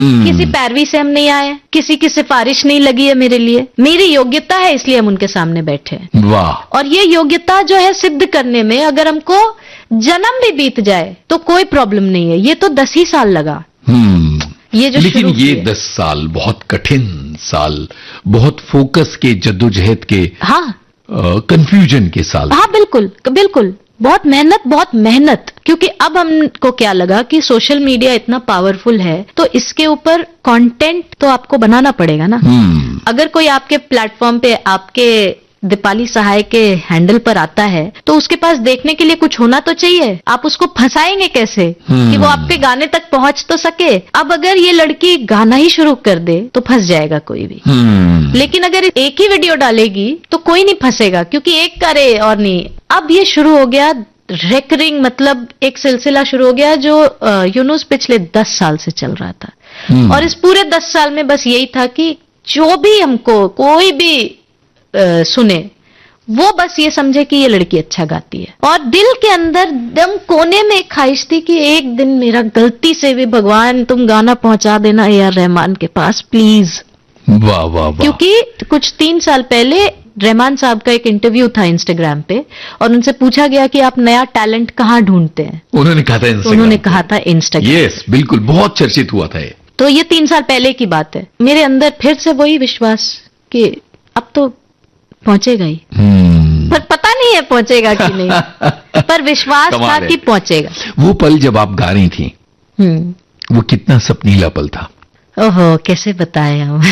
किसी पैरवी से हम नहीं आए, किसी की सिफारिश नहीं लगी है मेरे लिए, मेरी योग्यता है इसलिए हम उनके सामने बैठे हैं। वाह। और ये योग्यता जो है सिद्ध करने में अगर हमको जन्म भी बीत जाए तो कोई प्रॉब्लम नहीं है। ये तो 10 ही साल लगा। ये जो लेकिन ये 10 साल बहुत कठिन साल, बहुत फोकस के, जद्दोजहद के, हाँ, कंफ्यूजन के साल। हाँ बिल्कुल बिल्कुल, बहुत मेहनत, क्योंकि अब हमको क्या लगा कि सोशल मीडिया इतना पावरफुल है तो इसके ऊपर कंटेंट तो आपको बनाना पड़ेगा ना। अगर कोई आपके प्लेटफॉर्म पे आपके दीपाली सहाय के हैंडल पर आता है तो उसके पास देखने के लिए कुछ होना तो चाहिए। आप उसको फंसाएंगे कैसे कि वो आपके गाने तक पहुंच तो सके। अब अगर ये लड़की गाना ही शुरू कर दे तो फंस जाएगा कोई भी। लेकिन अगर एक ही वीडियो डालेगी तो कोई नहीं फंसेगा, क्योंकि एक करे और नहीं। अब ये शुरू हो गया रेकरिंग, मतलब एक सिलसिला शुरू हो गया जो यूनुस पिछले 10 साल से चल रहा था। और इस पूरे 10 साल में बस यही था कि जो भी हमको कोई भी सुने वो बस ये समझे कि ये लड़की अच्छा गाती है। और दिल के अंदर दम कोने में एक ख्वाहिश थी कि एक दिन मेरा गलती से भी भगवान तुम गाना पहुंचा देना AR रहमान के पास प्लीज। वाह वाह वाह। क्योंकि कुछ 3 साल पहले रहमान साहब का एक इंटरव्यू था इंस्टाग्राम पे और उनसे पूछा गया कि आप नया टैलेंट कहाँ ढूंढते हैं। उन्होंने कहा था इंस्टाग्राम। यस बिल्कुल, बहुत चर्चित हुआ था ये। तो ये 3 साल पहले की बात है। मेरे अंदर फिर से वही विश्वास कि अब तो पहुंचेगा ही, पर पता नहीं है पहुंचेगा कि नहीं, पर विश्वास था कि पहुंचेगा। वो पल जब आप गा रही थी, वो कितना सपनीला पल था। ओहो, कैसे बताए हम।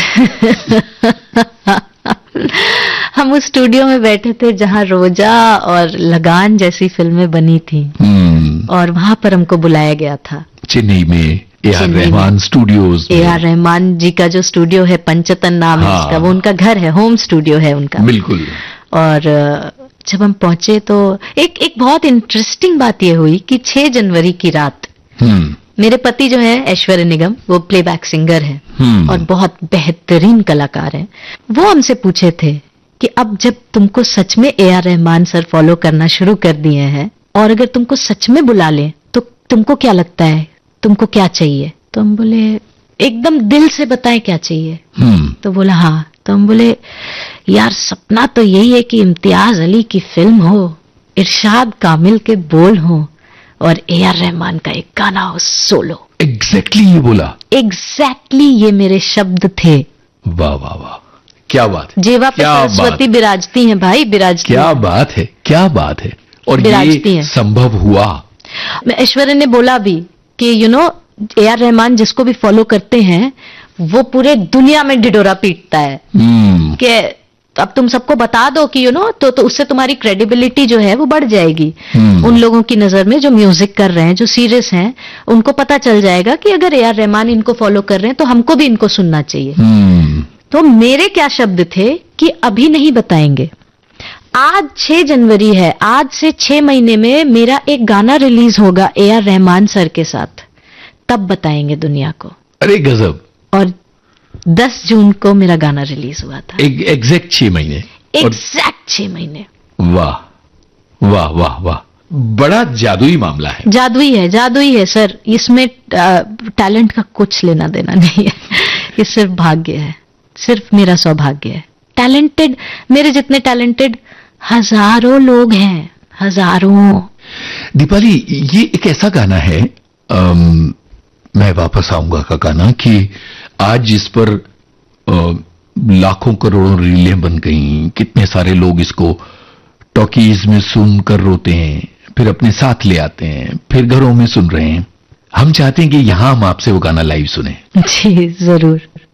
हम उस स्टूडियो में बैठे थे जहां रोजा और लगान जैसी फिल्में बनी थी और वहां पर हमको बुलाया गया था चेन्नई में AR Rahman studios. AR Rahman जी का जो स्टूडियो है, पंचतन नाम है उसका, वो उनका घर है, होम स्टूडियो है उनका। बिल्कुल। और जब हम पहुंचे तो एक बहुत इंटरेस्टिंग बात ये हुई कि 6 जनवरी की रात मेरे पति जो है ऐश्वर्य निगम, वो प्लेबैक सिंगर है और बहुत बेहतरीन कलाकार है। वो हमसे पूछे थे कि अब जब तुमको सच में AR रहमान सर फॉलो करना शुरू कर दिए हैं और अगर तुमको सच में बुला ले तो तुमको क्या लगता है, तुमको क्या चाहिए? तो हम बोले एकदम दिल से बताएं क्या चाहिए। तो बोला हाँ। तो हम बोले यार सपना तो यही है कि इम्तियाज अली की फिल्म हो, इरशाद कामिल के बोल हो और AR रहमान का एक गाना हो सोलो। एग्जैक्टली ये बोला। एग्जैक्टली ये मेरे शब्द थे। वाह वाह वाह, क्या बात है। जेवा पे सरस्वती विराजती हैं भाई, विराजती। क्या बात है, क्या बात है। और ये संभव हुआ। ऐश्वर्य ने बोला भी कि AR रहमान जिसको भी फॉलो करते हैं वो पूरे दुनिया में ढिढोरा पीटता है कि अब तुम सबको बता दो कि तो उससे तुम्हारी क्रेडिबिलिटी जो है वो बढ़ जाएगी। उन लोगों की नजर में जो म्यूजिक कर रहे हैं, जो सीरियस हैं, उनको पता चल जाएगा कि अगर AR रहमान इनको फॉलो कर रहे हैं तो हमको भी इनको सुनना चाहिए। तो मेरे क्या शब्द थे कि अभी नहीं बताएंगे। आज 6 जनवरी है, आज से 6 महीने में मेरा एक गाना रिलीज होगा AR रहमान सर के साथ, तब बताएंगे दुनिया को। अरे गजब। और 10 जून को मेरा गाना रिलीज हुआ था। एग्जैक्ट 6 महीने। एग्जैक्ट 6 महीने। वाह वाह वाह वाह, बड़ा जादुई मामला है। जादुई है सर। इसमें टैलेंट का कुछ लेना देना नहीं है। ये सिर्फ भाग्य है, सिर्फ मेरा सौभाग्य है। टैलेंटेड, मेरे जितने टैलेंटेड हजारों लोग हैं, हजारों। दीपाली, ये एक ऐसा गाना है, मैं वापस आऊंगा का गाना, कि आज इस पर लाखों करोड़ों रीलें बन गई। कितने सारे लोग इसको टॉकीज में सुनकर रोते हैं, फिर अपने साथ ले आते हैं, फिर घरों में सुन रहे हैं। हम चाहते हैं कि यहां हम आपसे वो गाना लाइव सुने। जी जरूर।